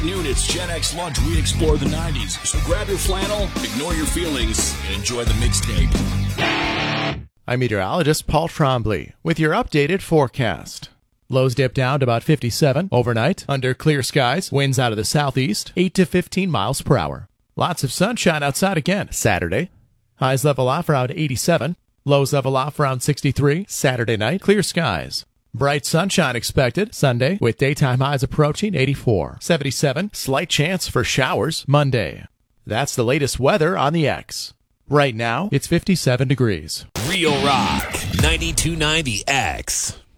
Noon, it's Gen X Lunch. We explore the 90s. So grab your flannel, ignore your feelings, and enjoy the mixtape. I'm meteorologist Paul Trombley with your updated forecast. Lows dip down to about 57 overnight under clear skies. Winds out of the southeast, 8 to 15 miles per hour. Lots of sunshine outside again Saturday. Highs level off around 87. Lows level off around 63. Saturday night, clear skies. Bright sunshine expected Sunday with daytime highs approaching 84. 77, slight chance for showers Monday. That's the latest weather on the X. Right now, it's 57 degrees. Real Rock 92.9 The X.